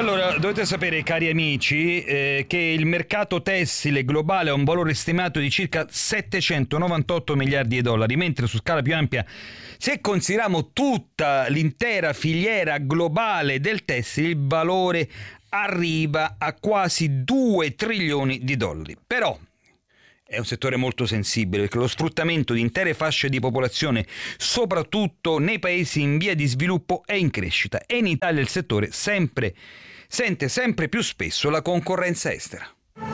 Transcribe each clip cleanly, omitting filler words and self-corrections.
allora dovete sapere, cari amici, che il mercato tessile globale ha un valore stimato di circa 798 miliardi di dollari, mentre su scala più ampia, se consideriamo tutta l'intera filiera globale del tessile, il valore arriva a quasi 2 trilioni di dollari. Però è un settore molto sensibile perché lo sfruttamento di intere fasce di popolazione, soprattutto nei paesi in via di sviluppo, è in crescita e in Italia il settore sente sempre più spesso la concorrenza estera.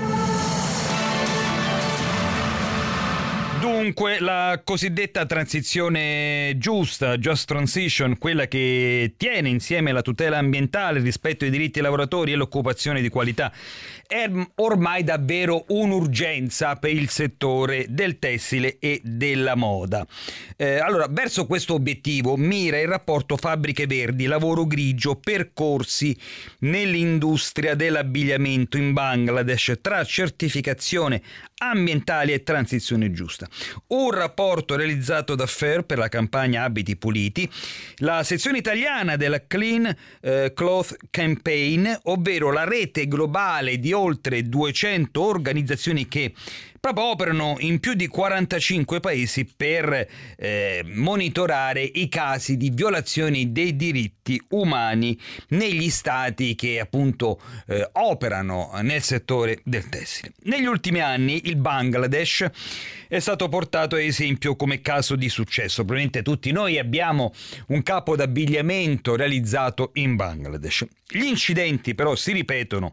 Dunque, la cosiddetta transizione giusta, just transition, quella che tiene insieme la tutela ambientale, il rispetto dei diritti dei lavoratori e l'occupazione di qualità, è ormai davvero un'urgenza per il settore del tessile e della moda. Allora, verso questo obiettivo mira il rapporto Fabbriche Verdi, lavoro grigio, percorsi nell'industria dell'abbigliamento in Bangladesh tra certificazione ambientale e transizione giusta. Un rapporto realizzato da FAIR per la campagna Abiti Puliti, la sezione italiana della Clean Cloth Campaign, ovvero la rete globale di oltre 200 organizzazioni che proprio operano in più di 45 paesi per monitorare i casi di violazioni dei diritti umani negli stati che appunto operano nel settore del tessile. Negli ultimi anni il Bangladesh è stato portato ad esempio come caso di successo. Probabilmente tutti noi abbiamo un capo d'abbigliamento realizzato in Bangladesh. Gli incidenti però si ripetono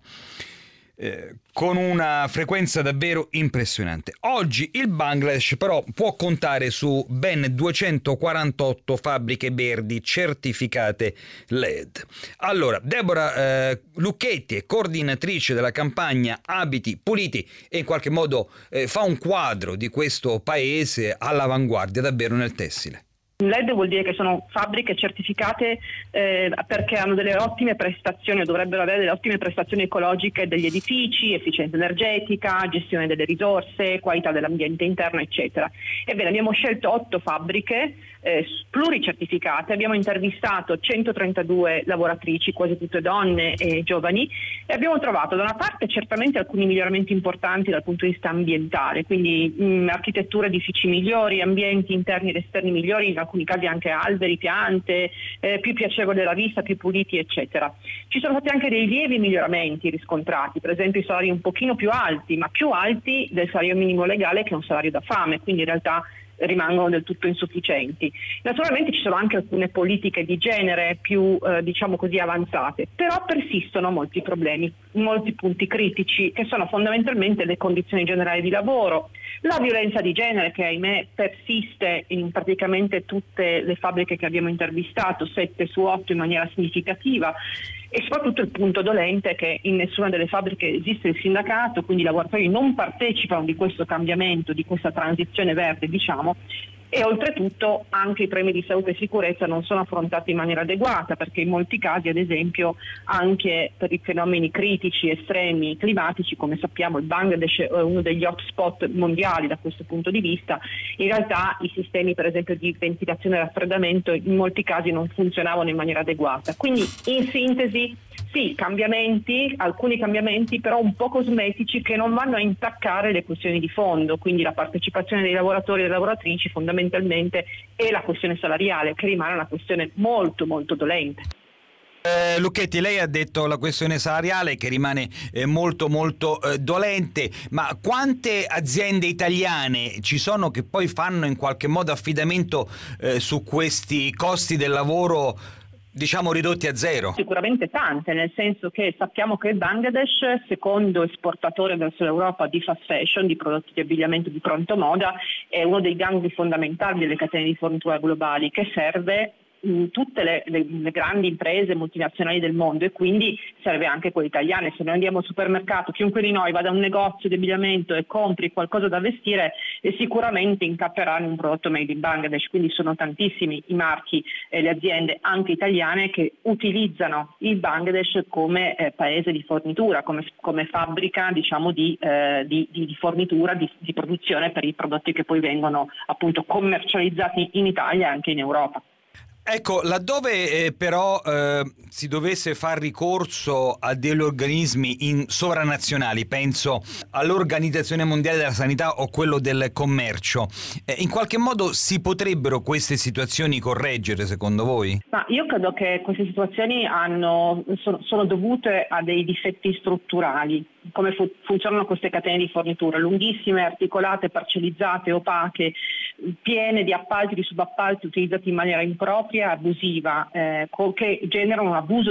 con una frequenza davvero impressionante. Oggi il Bangladesh però può contare su ben 248 fabbriche verdi certificate LEED. Allora, Deborah Lucchetti è coordinatrice della campagna Abiti Puliti e in qualche modo fa un quadro di questo paese all'avanguardia davvero nel tessile. LEED vuol dire che sono fabbriche certificate perché hanno delle ottime prestazioni, o dovrebbero avere delle ottime prestazioni ecologiche degli edifici, efficienza energetica, gestione delle risorse, qualità dell'ambiente interno, eccetera. Ebbene, abbiamo scelto 8 fabbriche pluricertificate, abbiamo intervistato 132 lavoratrici, quasi tutte donne e giovani, e abbiamo trovato da una parte certamente alcuni miglioramenti importanti dal punto di vista ambientale, quindi architetture edifici migliori, ambienti interni ed esterni migliori, in alcuni casi anche alberi, piante, più piacevoli alla vista, più puliti, eccetera. Ci sono stati anche dei lievi miglioramenti riscontrati, per esempio i salari un pochino più alti, ma più alti del salario minimo legale, che è un salario da fame, quindi in realtà rimangono del tutto insufficienti. Naturalmente ci sono anche alcune politiche di genere più diciamo così avanzate, però persistono molti problemi, molti punti critici che sono fondamentalmente le condizioni generali di lavoro, la violenza di genere che ahimè persiste in praticamente tutte le fabbriche che abbiamo intervistato, 7 su 8 in maniera significativa, e soprattutto il punto dolente è che in nessuna delle fabbriche esiste il sindacato, quindi i lavoratori non partecipano di questo cambiamento, di questa transizione verde, diciamo, e oltretutto anche i problemi di salute e sicurezza non sono affrontati in maniera adeguata, perché in molti casi, ad esempio, anche per i fenomeni critici estremi climatici, come sappiamo il Bangladesh è uno degli hotspot mondiali da questo punto di vista, in realtà i sistemi per esempio di ventilazione e raffreddamento in molti casi non funzionavano in maniera adeguata. Quindi in sintesi sì, cambiamenti, alcuni cambiamenti però un po' cosmetici che non vanno a intaccare le questioni di fondo, quindi la partecipazione dei lavoratori e delle lavoratrici fondamentalmente e la questione salariale, che rimane una questione molto molto dolente. Lucchetti, lei ha detto la questione salariale che rimane molto dolente, ma quante aziende italiane ci sono che poi fanno in qualche modo affidamento su questi costi del lavoro, diciamo, ridotti a zero? Sicuramente tante, nel senso che sappiamo che il Bangladesh, secondo esportatore verso l'Europa di fast fashion, di prodotti di abbigliamento di pronto moda, è uno dei gangli fondamentali delle catene di fornitura globali, che serve tutte le grandi imprese multinazionali del mondo, e quindi serve anche quelle italiane. Se noi andiamo al supermercato, chiunque di noi vada a un negozio di abbigliamento e compri qualcosa da vestire, sicuramente incapperà in un prodotto made in Bangladesh, quindi sono tantissimi i marchi e le aziende anche italiane che utilizzano il Bangladesh come paese di fornitura, come fabbrica, diciamo, di fornitura, di produzione per i prodotti che poi vengono appunto commercializzati in Italia e anche in Europa. Ecco, laddove però si dovesse far ricorso a degli organismi sovranazionali, penso all'Organizzazione Mondiale della Sanità o quello del Commercio, in qualche modo si potrebbero queste situazioni correggere, secondo voi? Ma io credo che queste situazioni sono dovute a dei difetti strutturali. Come funzionano queste catene di fornitura, lunghissime, articolate, parcellizzate, opache, piene di appalti, di subappalti utilizzati in maniera impropria e abusiva, che generano un abuso